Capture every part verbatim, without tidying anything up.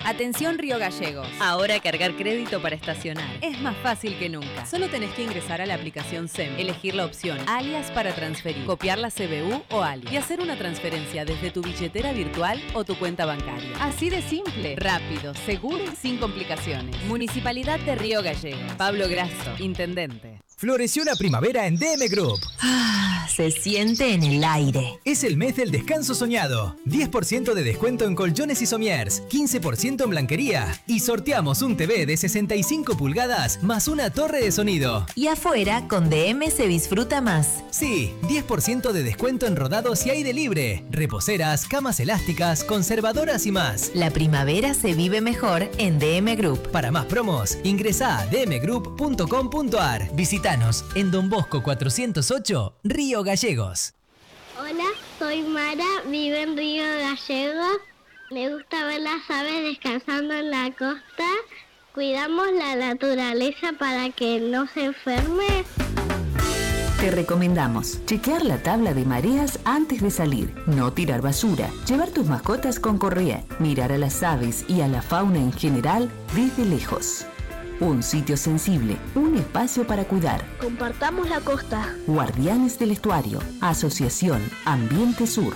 Atención Río Gallegos. Ahora cargar crédito para estacionar Es más fácil que nunca. Solo tenés que ingresar a la aplicación S E M, elegir la opción alias para transferir, copiar la C B U o alias y hacer una transferencia desde tu billetera virtual o tu cuenta bancaria. Así de simple, rápido, seguro y sin complicaciones. Municipalidad de Río Gallegos. Pablo Grasso, Intendente. Floreció la primavera en D M Group. Ah, se siente en el aire. Es el mes del descanso soñado. diez por ciento de descuento en colchones y somiers, quince por ciento en blanquería. Y sorteamos un T V de sesenta y cinco pulgadas más una torre de sonido. Y afuera, con D M se disfruta más. Sí, diez por ciento de descuento en rodados y aire libre. Reposeras, camas elásticas, conservadoras y más. La primavera se vive mejor en D M Group. Para más promos, ingresá a d m group punto com punto a r. Visítanos en Don Bosco cuatrocientos ocho, Río Gallegos. Hola, soy Mara, vivo en Río Gallegos. Me gusta ver las aves descansando en la costa. Cuidamos la naturaleza para que no se enferme. Te recomendamos chequear la tabla de mareas antes de salir, no tirar basura, llevar tus mascotas con correa, mirar a las aves y a la fauna en general desde lejos. Un sitio sensible, un espacio para cuidar. Compartamos la costa. Guardianes del Estuario, Asociación Ambiente Sur.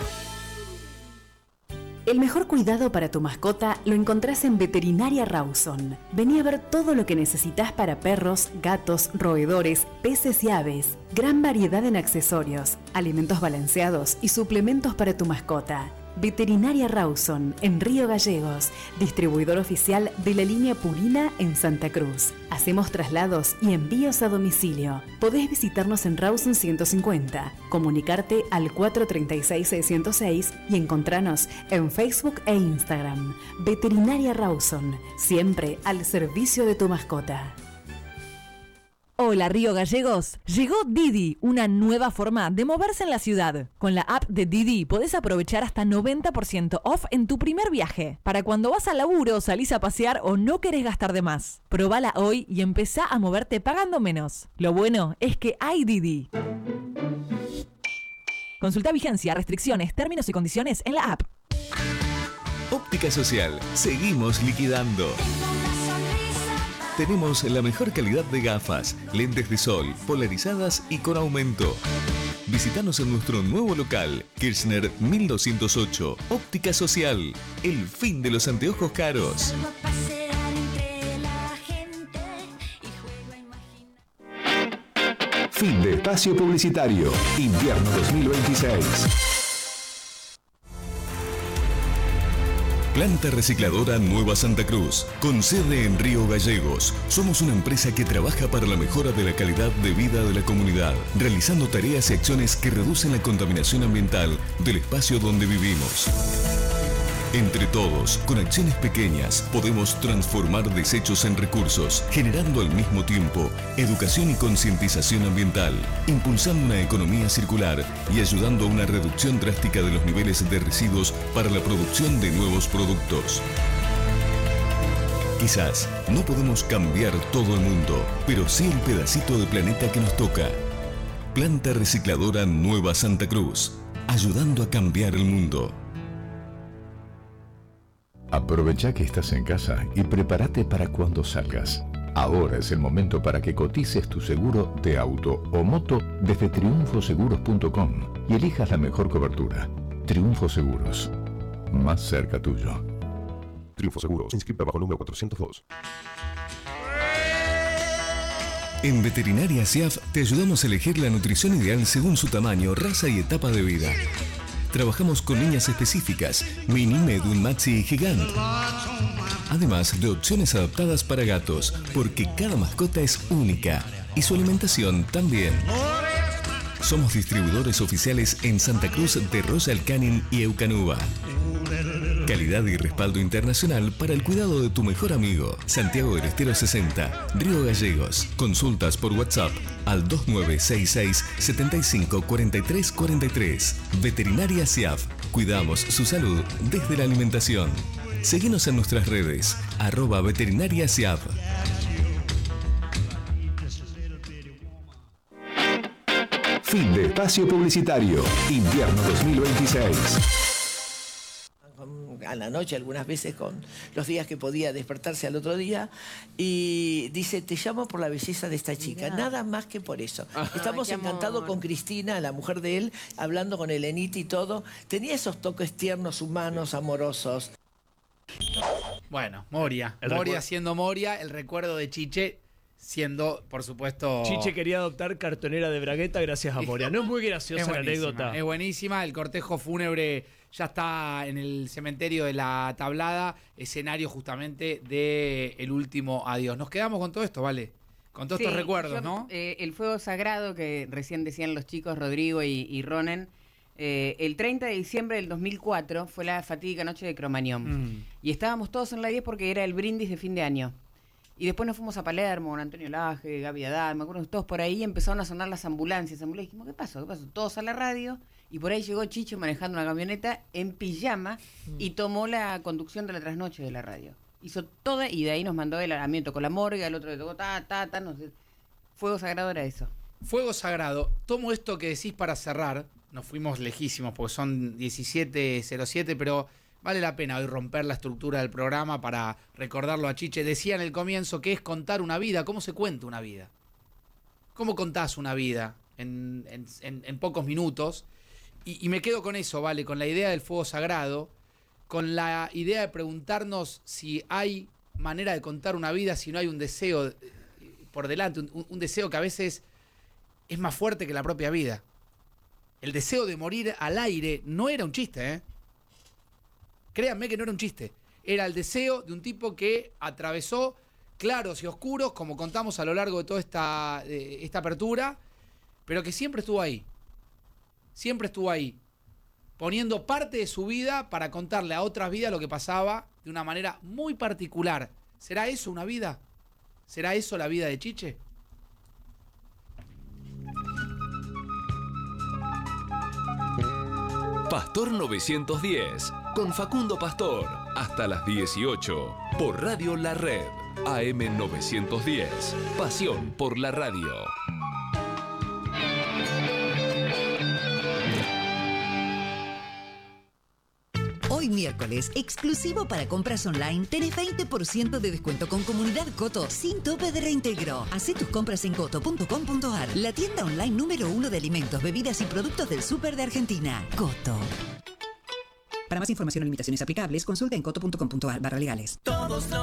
El mejor cuidado para tu mascota lo encontrás en Veterinaria Rawson. Vení a ver todo lo que necesitas para perros, gatos, roedores, peces y aves. Gran variedad en accesorios, alimentos balanceados y suplementos para tu mascota. Veterinaria Rawson, en Río Gallegos, distribuidor oficial de la línea Purina en Santa Cruz. Hacemos traslados y envíos a domicilio. Podés visitarnos en Rawson ciento cincuenta, comunicarte al cuatro tres seis, seis cero seis y encontranos en Facebook e Instagram. Veterinaria Rawson, siempre al servicio de tu mascota. Hola Río Gallegos, llegó Didi, una nueva forma de moverse en la ciudad. Con la app de Didi podés aprovechar hasta noventa por ciento off en tu primer viaje. Para cuando vas al laburo, salís a pasear o no querés gastar de más. Probala hoy y empezá a moverte pagando menos. Lo bueno es que hay Didi. Consulta vigencia, restricciones, términos y condiciones en la app. Óptica Social, seguimos liquidando. Tenemos la mejor calidad de gafas, lentes de sol, polarizadas y con aumento. Visítanos en nuestro nuevo local, Kirchner mil doscientos ocho, Óptica Social, el fin de los anteojos caros. Fin de espacio publicitario, invierno dos mil veintiséis. Planta Recicladora Nueva Santa Cruz, con sede en Río Gallegos. Somos una empresa que trabaja para la mejora de la calidad de vida de la comunidad, realizando tareas y acciones que reducen la contaminación ambiental del espacio donde vivimos. Entre todos, con acciones pequeñas, podemos transformar desechos en recursos, generando al mismo tiempo educación y concientización ambiental, impulsando una economía circular y ayudando a una reducción drástica de los niveles de residuos para la producción de nuevos productos. Quizás no podemos cambiar todo el mundo, pero sí el pedacito de planeta que nos toca. Planta Recicladora Nueva Santa Cruz, ayudando a cambiar el mundo. Aprovecha que estás en casa y prepárate para cuando salgas. Ahora es el momento para que cotices tu seguro de auto o moto desde triunfo seguros punto com y elijas la mejor cobertura. Triunfo Seguros, más cerca tuyo. Triunfo Seguros, inscrita bajo número cuatrocientos dos. En Veterinaria S I A F te ayudamos a elegir la nutrición ideal según su tamaño, raza y etapa de vida. Trabajamos con líneas específicas, Mini, Medun, Maxi y Gigant. Además de opciones adaptadas para gatos, porque cada mascota es única y su alimentación también. Somos distribuidores oficiales en Santa Cruz de Royal Canin y Eukanuba. Calidad y respaldo internacional para el cuidado de tu mejor amigo. Santiago del Estero sesenta, Río Gallegos. Consultas por WhatsApp al dos nueve seis seis, siete cinco cuatro tres cuatro tres. Veterinaria S I A F. Cuidamos su salud desde la alimentación. Seguinos en nuestras redes, arroba veterinaria S I A F. Fin de espacio publicitario, invierno dos mil veintiséis. a la noche, algunas veces con los días que podía despertarse al otro día, y dice, te llamo por la belleza de esta chica, Mirá. nada más que por eso. Ay, Estamos encantados con Cristina, la mujer de él, hablando con Elenita y todo. Tenía esos toques tiernos, humanos, amorosos. Bueno, Moria. El Moria recuerdo. siendo Moria, el recuerdo de Chiche siendo, por supuesto... Chiche quería adoptar cartonera de Bragueta gracias a Moria. No es muy graciosa es la anécdota. Es buenísima. El cortejo fúnebre ya está en el cementerio de la Tablada, escenario justamente de El Último Adiós. Nos quedamos con todo esto, ¿vale? Con todos Sí, estos recuerdos, yo, ¿no? Eh, el fuego sagrado que recién decían los chicos, Rodrigo y, y Ronen, eh, el treinta de diciembre del dos mil cuatro fue la fatídica noche de Cromañón. Mm. Y estábamos todos en la diez porque era el brindis de fin de año. Y después nos fuimos a Palermo, con Antonio Laje, Gaby Haddad, me acuerdo que todos por ahí, y empezaron a sonar las ambulancias. ambulancias. Y dijimos, ¿qué pasó? ¿Qué pasó? Todos a la radio, y por ahí llegó Chicho manejando una camioneta en pijama mm. y tomó la conducción de la trasnoche de la radio. Hizo toda, y de ahí nos mandó el armamiento con la morgue, el otro le tocó ta, ta, ta, no sé. Fuego sagrado era eso. Fuego sagrado. Tomo esto que decís para cerrar. Nos fuimos lejísimos porque son diecisiete cero siete, pero vale la pena hoy romper la estructura del programa para recordarlo a Chiche. Decía en el comienzo que es contar una vida. ¿Cómo se cuenta una vida? ¿Cómo contás una vida en, en, en, en pocos minutos? Y, y me quedo con eso, ¿vale? Con la idea del fuego sagrado, con la idea de preguntarnos si hay manera de contar una vida, si no hay un deseo por delante, un, un deseo que a veces es más fuerte que la propia vida. El deseo de morir al aire no era un chiste, ¿eh? Créanme que no era un chiste. Era el deseo de un tipo que atravesó claros y oscuros, como contamos a lo largo de toda esta, eh, esta apertura, pero que siempre estuvo ahí. Siempre estuvo ahí, poniendo parte de su vida para contarle a otras vidas lo que pasaba de una manera muy particular. ¿Será eso una vida? ¿Será eso la vida de Chiche? Pastor novecientos diez, con Facundo Pastor, hasta las dieciocho, por Radio La Red, A M novecientos diez, pasión por la radio. Hoy miércoles, exclusivo para compras online, tenés veinte por ciento de descuento con Comunidad Coto sin tope de reintegro. Hacé tus compras en coto punto com punto ar, la tienda online número uno de alimentos, bebidas y productos del súper de Argentina. Coto. Para más información o limitaciones aplicables, consulta en coto punto com punto ar barra legales. Todos los